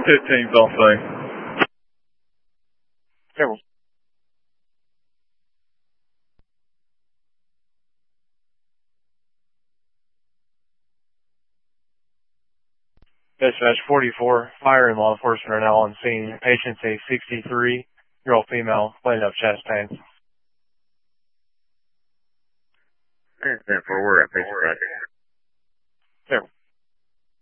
15's on scene. Several. Dispatch 44, fire and law enforcement are now on scene. Patient's a 63-year-old female, complaining of chest pain. And for where at patient right? Several.